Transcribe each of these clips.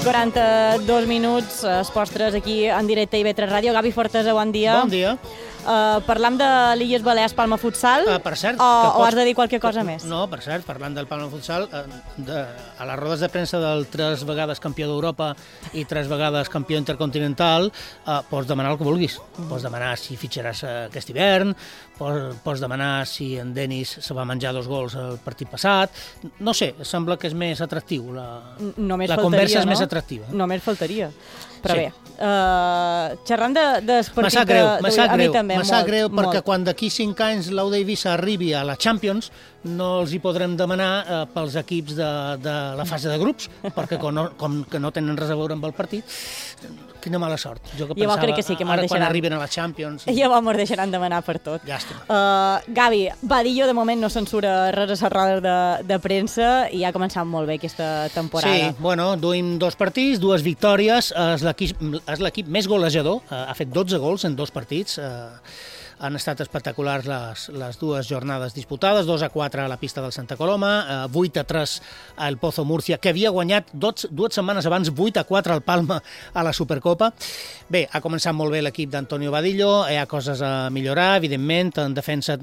42 minuts, Esports 3 aquí en directe a IB3 Ràdio. Gavi Fortesa, bon dia. Bon dia. Parlam de l'Illes Balears Palma Futsal Per cert, o has de dir qualque cosa més? No, per cert, parlant del Palma Futsal, a les rodes de premsa del 3 vegades campió d'Europa i 3 vegades campió intercontinental, pots demanar el que vulguis. Pots demanar si fitxaràs aquest hivern, pots demanar si en Denis se va menjar 2 gols el partit passat. No sé, sembla que és més atractiu. La conversa és més atractiva. Només faltaria. Però bé, xerrant del partit me sap greu perquè quan d'aquí 5 anys l'Auda Eivissa arribi a la Champions no els hi podrem demanar pels equips de la fase de grups, perquè com que no tenen res a veure amb el partit, quina mala sort. Jo que pensava, crec que sí, que ara quan arriben a la Champions... Llavors ens deixaran demanar per tot. Llàstima. Gavi, Badillo de moment no censura res a les rodes de premsa i ha començat molt bé aquesta temporada. Sí, bueno, duim 2 partits, 2 victòries, és l'equip més golejador, ha fet 12 gols en 2 partits, han estat espectaculars les 2 jornades disputades, 2-4 a la pista del Santa Coloma, 8-3 al Pozo Múrcia, que havia guanyat 2 setmanes abans 8-4 al Palma a la Supercopa. Bé, ha començat molt bé l'equip d'Antonio Badillo, hi ha coses a millorar, evidentment, en defensa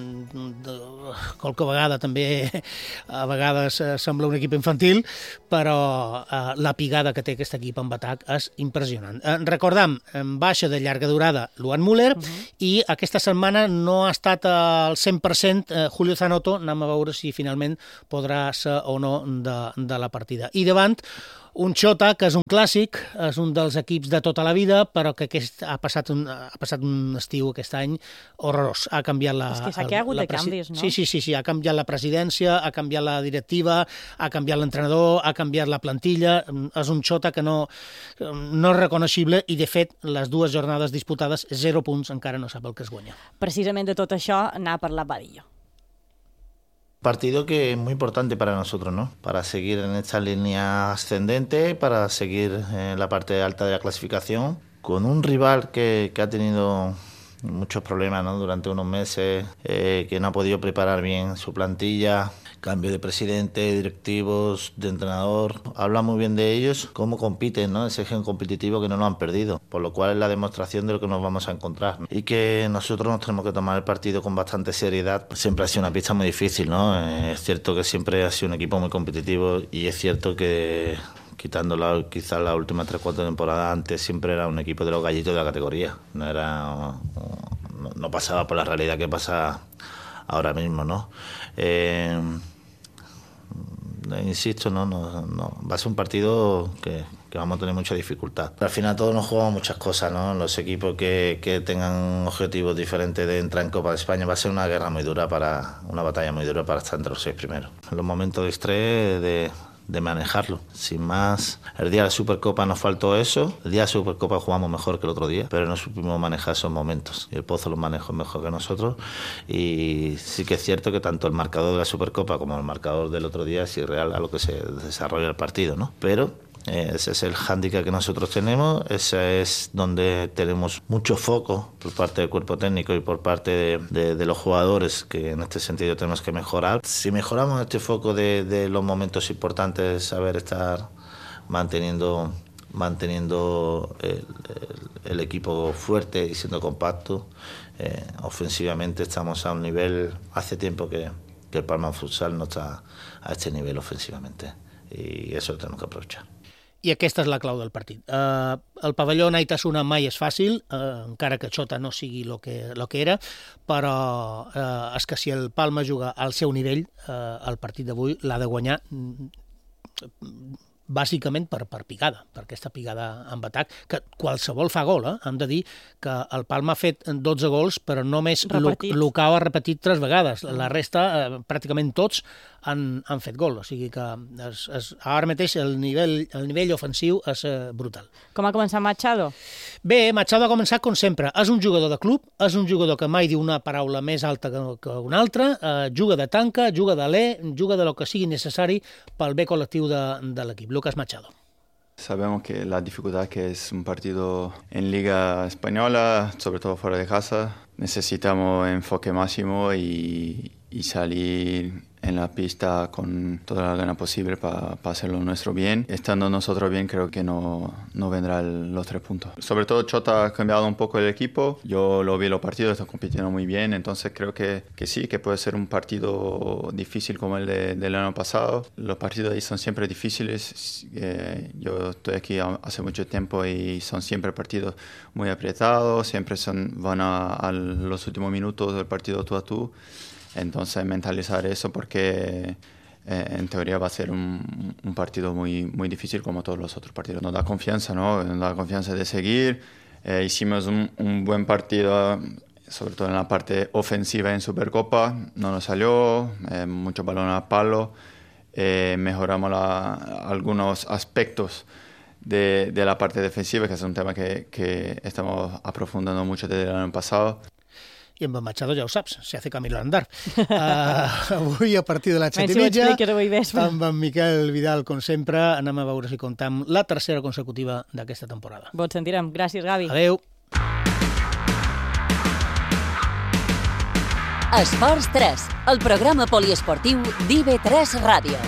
qualque vegada també a vegades sembla un equip infantil, però la pigada que té aquest equip en atac és impressionant. Recordam, en baixa de llarga durada, Luan Müller, i aquesta setmana no ha estat al 100% Julio Zanotto, anem a veure si finalment podrà ser o no de la partida. I davant, un Xota, que és un clàssic, és un dels equips de tota la vida, però que ha passat un estiu aquest any horrorós. Ha canviat la... És que s'ha hagut de canvis, no? Sí, ha canviat la presidència, ha canviat la directiva, ha canviat l'entrenador, ha canviat la plantilla. És un Xota que no és reconeixible i, de fet, les 2 jornades disputades, 0 punts, encara no sap el que es guanya. Precisament de tot això n'ha parlat Badillo. Partido que es muy importante para nosotros, ¿no? Para seguir en esta línea ascendente, para seguir en la parte alta de la clasificación, con un rival que ha tenido muchos problemas, ¿no? Durante unos meses, que no ha podido preparar bien su plantilla, cambio de presidente, directivos, de entrenador. Habla muy bien de ellos, cómo compiten, ¿no? Ese gen competitivo que no lo han perdido, por lo cual es la demostración de lo que nos vamos a encontrar, ¿no? Y que nosotros nos tenemos que tomar el partido con bastante seriedad. Siempre ha sido una pista muy difícil, ¿no? Es cierto que siempre ha sido un equipo muy competitivo y es cierto que quitando quizás la última 3-4 temporadas, antes siempre era un equipo de los gallitos de la categoría. No pasaba por la realidad que pasa ahora mismo, ¿no? Insisto, no, va a ser un partido que vamos a tener mucha dificultad. Al final todos nos jugamos muchas cosas, ¿no? Los equipos que tengan objetivos diferentes de entrar en Copa de España va a ser una batalla muy dura para estar entre los 6 primeros. En los momentos de estrés, de manejarlo. Sin más, el día de la Supercopa nos faltó eso. El día de la Supercopa jugamos mejor que el otro día, pero no supimos manejar esos momentos. Y el Pozo los manejó mejor que nosotros. Y sí que es cierto que tanto el marcador de la Supercopa como el marcador del otro día es irreal a lo que se desarrolla el partido, ¿no? Pero ese es el hándicap que nosotros tenemos, ese es donde tenemos mucho foco por parte del cuerpo técnico y por parte de los jugadores, que en este sentido tenemos que mejorar. Si mejoramos este foco de los momentos importantes, saber estar manteniendo el equipo fuerte y siendo compacto, ofensivamente estamos a un nivel, hace tiempo que el Palma Futsal no está a este nivel ofensivamente y eso lo tenemos que aprovechar. I aquesta és la clau del partit. El pavelló Naitasuna mai és fàcil, encara que Xota no sigui el que era, però és que si el Palma juga al seu nivell, el partit d'avui l'ha de guanyar bàsicament per picada, per aquesta pigada amb atac, que qualsevol fa gol, Hem de dir que el Palma ha fet 12 gols, però només Lucao ha repetit 3 vegades. La resta, pràcticament tots, han fet gol. O sigui que ara mateix el nivell ofensiu és brutal. Com ha començat Machado? Bé, Machado ha començat com sempre. És un jugador de club, és un jugador que mai diu una paraula més alta que una altra, juga de tanca, juga d'alè, juga de lo que sigui necessari pel bé col·lectiu de l'equip. Lucas Machado. Sabemos que la dificultad que es un partido en Liga Española, sobre todo fuera de casa, necesitamos enfoque máximo y y salir en la pista con toda la gana posible para hacerlo nuestro bien. Estando nosotros bien, creo que no vendrán los 3 puntos. Sobre todo Chota ha cambiado un poco el equipo. Yo lo vi los partidos, están compitiendo muy bien, entonces creo que sí, que puede ser un partido difícil como el del año pasado. Los partidos ahí son siempre difíciles. Yo estoy aquí hace mucho tiempo y son siempre partidos muy apretados, siempre van a los últimos minutos del partido tú a tú. Entonces mentalizar eso porque en teoría va a ser un partido muy, muy difícil como todos los otros partidos. Nos da confianza, ¿no? Nos da confianza de seguir. Hicimos un buen partido, sobre todo en la parte ofensiva en Supercopa. No nos salió, muchos balones a palo. Mejoramos algunos aspectos de la parte defensiva, que es un tema que estamos aprofundando mucho desde el año pasado. I amb en Machado ja ho saps, se hace camino al andar. Avui, a partir de les 7:30, amb en Miquel Vidal, com sempre, anem a veure si comptam la tercera consecutiva d'aquesta temporada. Bon sentirem. Gràcies, Gavi. Adéu. Esports 3, el programa poliesportiu d'IV3 Ràdio.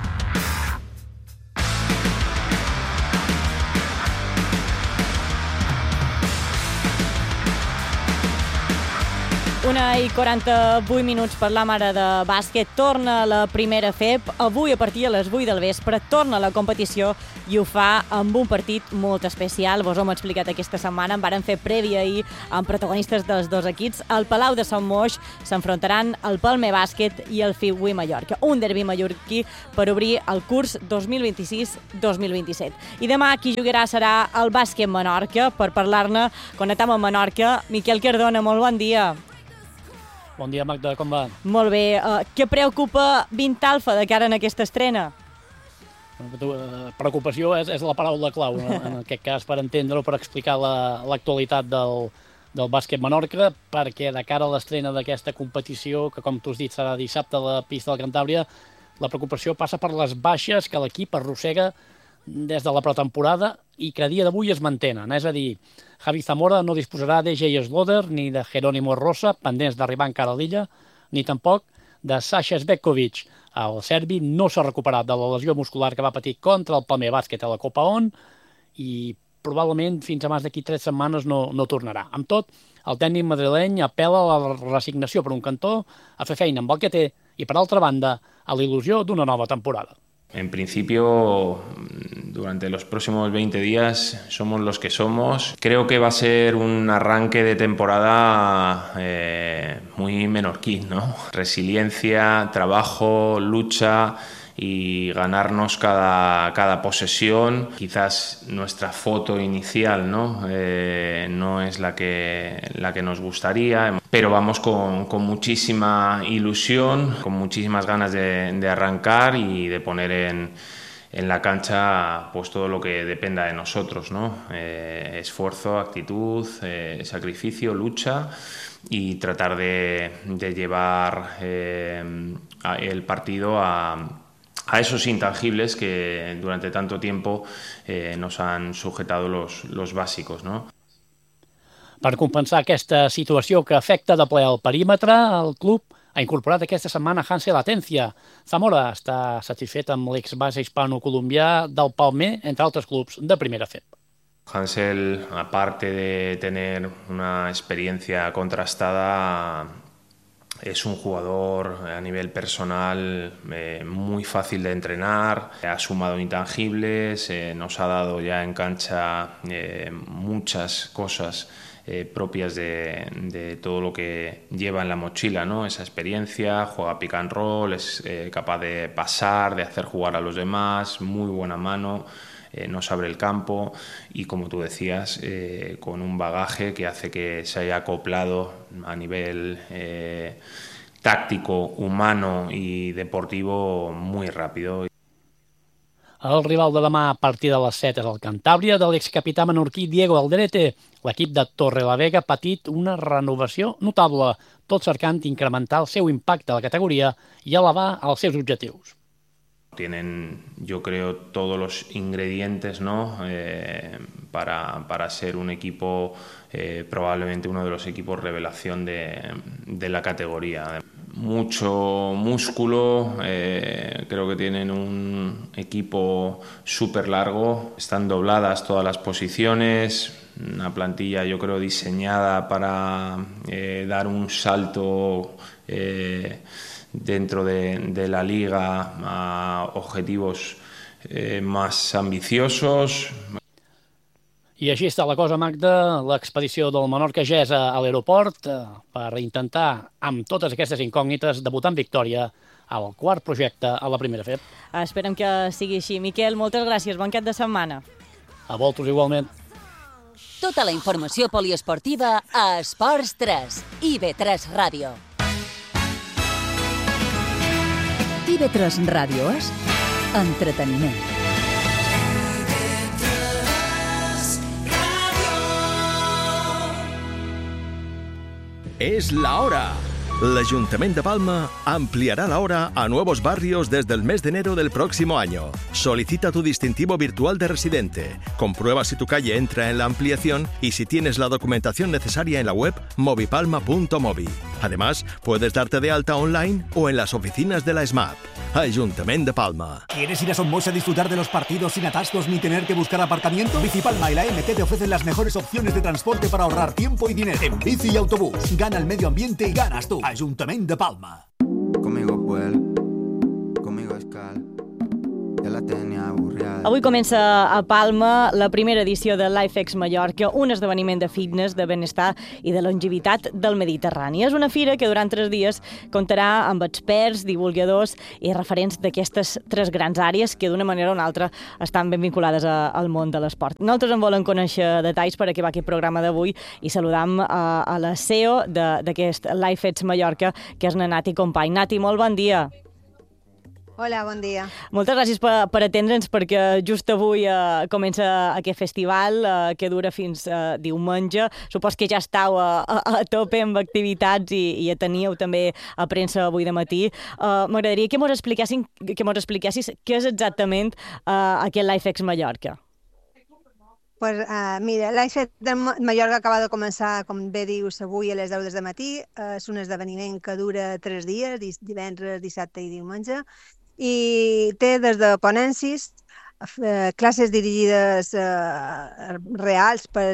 Una i 48 minuts per la mare de bàsquet. Torna la primera FEP. Avui, a partir de les 8 del vespre, torna la competició i ho fa amb un partit molt especial. Vos ho hem explicat aquesta setmana. En varen fer prèvia ahir amb protagonistes dels dos equips. Al Palau de Sant Moix s'enfrontaran el Palmer Bàsquet i el FIUI Mallorca. Un derbi mallorquí per obrir el curs 2026-2027. I demà qui jugarà serà el Bàsquet Menorca. Per parlar-ne, connectam amb Menorca. Miquel Cardona, molt bon dia. Bon dia, Magda, com va? Molt bé. Què preocupa Vintalfa de cara en aquesta estrena? Preocupació és la paraula clau, en aquest cas, per entendre-ho, per explicar l'actualitat del bàsquet Menorca, perquè de cara a l'estrena d'aquesta competició, que com tu has dit serà dissabte a la pista del Cantàbria, la preocupació passa per les baixes que l'equip arrossega des de la pretemporada i que a dia d'avui es mantenen. És a dir, Javi Zamora no disposarà de Jay Sloder ni de Jerónimo Rosa, pendents d'arribar encara a l'illa, ni tampoc de Sasha Zvetkovic. El serbi no s'ha recuperat de la lesió muscular que va patir contra el Palmer Bàsquet a la Copa ON i probablement fins a més d'aquí 3 setmanes no tornarà. Amb tot, el tècnic madrileny apel·la a la resignació per un cantó, a fer feina amb el que té i, per altra banda, a la il·lusió d'una nova temporada. En principio, durante los próximos 20 días somos los que somos. Creo que va a ser un arranque de temporada muy menorquí, ¿no? Resiliencia, trabajo, lucha y ganarnos cada posesión. Quizás nuestra foto inicial no es la que nos gustaría, pero vamos con muchísima ilusión, con muchísimas ganas de arrancar y de poner en la cancha pues todo lo que dependa de nosotros, ¿no? Esfuerzo, actitud, sacrificio, lucha y tratar de llevar el partido a esos intangibles que durante tanto tiempo nos han sujetado los básicos, ¿no? Per compensar aquesta situació que afecta de ple el perímetre, el club ha incorporat aquesta setmana Hansel Atencia. Zamora està satisfet amb l'exbase hispano-colombià del Palmer, entre altres clubs de primera FEP. Hansel, aparte de tener una experiencia contrastada, es un jugador a nivel personal muy fácil de entrenar, ha sumado intangibles, nos ha dado ya en cancha muchas cosas propias de todo lo que lleva en la mochila, ¿no? Esa experiencia, juega pick and roll, es capaz de pasar, de hacer jugar a los demás, muy buena mano. Nos abre el campo y, como tú decías, con un bagaje que hace que se haya acoplado a nivel táctico, humano y deportivo muy rápido. El rival de demà a partir de les 7 és el Cantàbria de l'excapità menorquí Diego Alderete. L'equip de Torrelavega ha patit una renovació notable, tot cercant incrementar el seu impacte a la categoria i elevar els seus objectius. Tienen, yo creo, todos los ingredientes, ¿no? Para ser un equipo, probablemente uno de los equipos revelación de la categoría. mucho músculo, creo que tienen un equipo súper largo, están dobladas todas las posiciones, una plantilla yo creo diseñada para dar un salto dentro de la liga a objetivos más ambiciosos. I així està la cosa, Magda, l'expedició del Menorca Jazz a l'aeroport per intentar, amb totes aquestes incògnites, debutar en victòria al quart projecte a la primera FEP. Esperem que sigui així. Miquel, moltes gràcies, bon cap de setmana. A vosaltres igualment. Tota la informació poliesportiva a Esports 3, IB3 Ràdio. IB3 Ràdio és entreteniment. Es la hora. El Ayuntamiento de Palma ampliará la hora a nuevos barrios desde el mes de enero del próximo año. Solicita tu distintivo virtual de residente. Comprueba si tu calle entra en la ampliación y si tienes la documentación necesaria en la web movipalma.movi. Además, puedes darte de alta online o en las oficinas de la SMAP. Ayuntamiento de Palma. ¿Quieres ir a Somos a disfrutar de los partidos sin atascos ni tener que buscar aparcamiento? Bicipalma y la MT te ofrecen las mejores opciones de transporte para ahorrar tiempo y dinero. En bici y autobús. Gana el medio ambiente y ganas tú. Ayuntamiento de Palma. Conmigo vuel, conmigo escal. Ja la tenia avorrida. Avui comença a Palma la primera edició de LifeX Mallorca, un esdeveniment de fitness, de benestar i de longevitat del Mediterrani. És una fira que durant 3 dies comptarà amb experts, divulgadors i referents d'aquestes 3 grans àrees que d'una manera o una altra estan ben vinculades al món de l'esport. Nosaltres en volem conèixer detalls per a què va aquest programa d'avui i saludam a la CEO d'aquest LifeX Mallorca, que és na Nati Company. Nati, molt bon dia. Hola, bon dia. Moltes gràcies per atendre'ns, perquè just avui comença aquest festival que dura fins diumenge. Supos que ja estàu a tope amb activitats i ja teníeu també a premsa avui de matí. M'agradaria que mos expliquessis què és exactament aquest LifeX Mallorca. Pues, mira, l'LifeX de Mallorca acaba de començar, com bé dius, avui a les 10 del matí. És un esdeveniment que dura 3 dies, divendres, dissabte i diumenge, i té des de ponències, classes dirigides reals per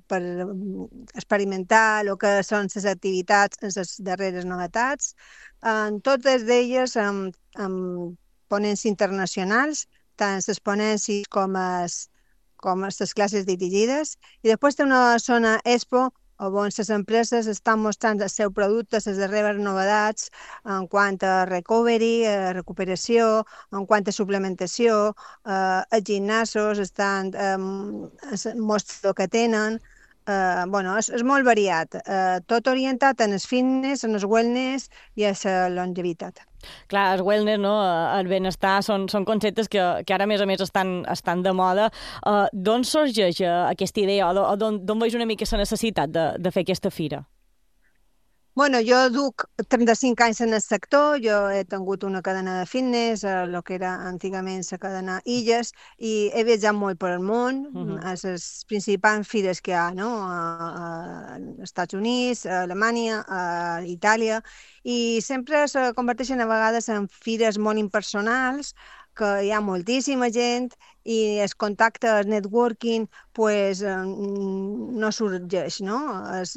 experimentar el que són les activitats, les darreres novetats, totes d'elles amb ponències internacionals, tant les ponències com les classes dirigides, i després té una zona Expo on les empreses estan mostrant els seus productes, les darreres novetats en quant a recovery, recuperació, en quant a suplementació, els gimnasos estan mostrant el que tenen. És molt variat, tot orientat en el fitness, en el wellness i a la longevitat. Clar, el wellness, no? El benestar són conceptes que ara a més estan de moda. D'on sorgeix aquesta idea o d'on veus una mica la necessitat de fer aquesta fira? Bueno, jo duc 35 anys en el sector, jo he tingut una cadena de fitness, el que era antigament la cadena Illes, i he viatjat molt per el món, a les principals fires que hi ha, no? Als Estats Units, a Alemanya, a Itàlia, i sempre se converteixen a vegades en fires molt impersonals, que hi ha moltíssima gent i el contacte, el networking, pues, no sorgeix, no? És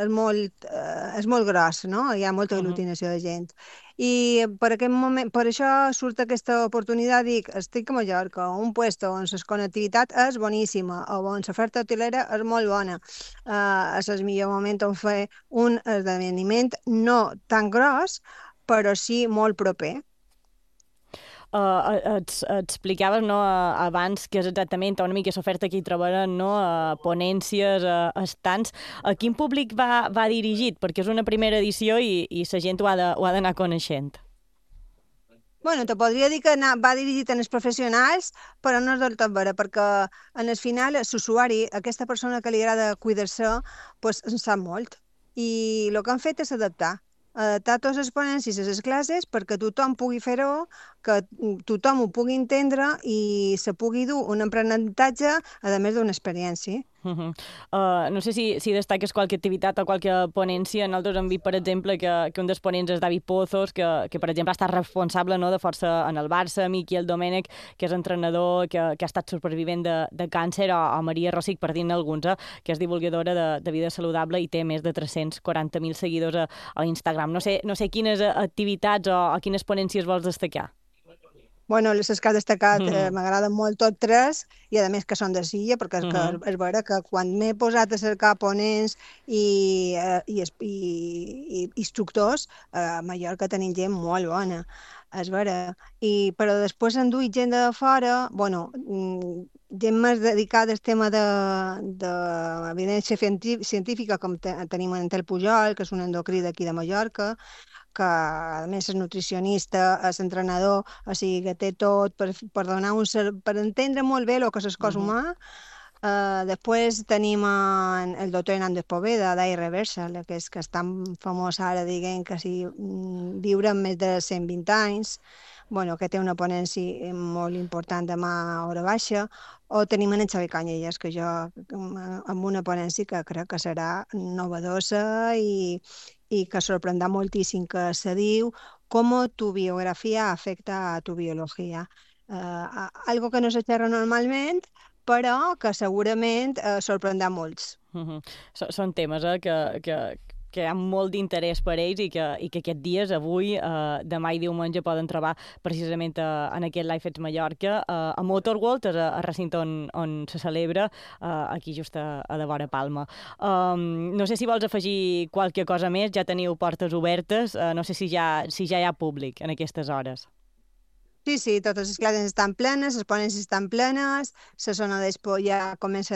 molt gros, no? Hi ha molta aglutinació de gent. I per aquest moment, per això surt aquesta oportunitat, dic, estic a Mallorca, un puesto on la connectivitat és boníssima, on l'oferta hotelera és molt bona. És el millor moment on fer un esdeveniment no tan gros, però sí molt proper. Explicaves abans que és exactament una mica l'oferta que hi trobaran, ponències, estants. A quin públic va dirigit? Perquè és una primera edició i la gent ho ha d'anar coneixent. Bueno, te podria dir que va dirigit als professionals, però no és del tot vera, perquè en el final l'usuari, aquesta persona que li agrada cuidar-se, pues, en sap molt. I el que han fet és adaptar totes les ponències i les classes perquè tothom pugui fer-ho que tothom ho pugui entendre i se pugui dur un aprenentatge, a més d'una experiència. No sé si destaques qualque activitat o qualque ponència. Nosaltres hem vist, per exemple, que un dels ponents és David Pozos, que per exemple, ha estat responsable de força en el Barça, Miquel Domènech, que és entrenador, que ha estat supervivent de càncer, o Maria Rosic, per dir-ne alguns, que és divulgadora de vida saludable i té més de 340.000 seguidors a Instagram. No sé quines activitats o quines ponències vols destacar. Bueno, les que has destacat m'agraden molt tot tres, i a més que són de Silla, perquè és vera que quan m'he posat a cercar ponents i instructors, a Mallorca tenim gent molt bona, és vera. Però després han duit gent de fora, gent més dedicada al tema d'evidència científica, com tenim en Tel Pujol, que és un endocrí d'aquí de Mallorca, que a més és nutricionista, és entrenador, o sigui que té tot per per entendre molt bé el que és el cos humà. Després tenim el doctor Hernández Poveda, d'Ai Reversal, que és tan famós ara, diguem que si viure amb més de 120 anys, que té una ponència molt important demà a hora baixa. O tenim en Xavi Canyelles, que jo amb una ponència que crec que serà novedosa i que sorprendrà moltíssim, que se diu «Cómo tu biografía afecta a tu biología». Algo que no se xerra normalment, però que segurament sorprendrà molts. Són temes que hi ha molt d'interès per ells i que aquests dies, avui, demà i diumenge, poden trobar precisament en aquest Life Fets Mallorca, a Motorworld, a recinte on se celebra, aquí just a de vora Palma. No sé si vols afegir qualque cosa més, ja teniu portes obertes, no sé si ja hi ha públic en aquestes hores. Sí, totes les classes estan plenes, les ponències estan plenes, la zona d'expo ja comença